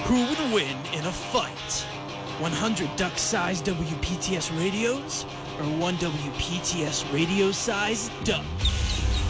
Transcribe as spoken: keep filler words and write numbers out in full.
Who would win in a fight? one hundred duck-sized W P T S radios or one W P T S radio-sized duck?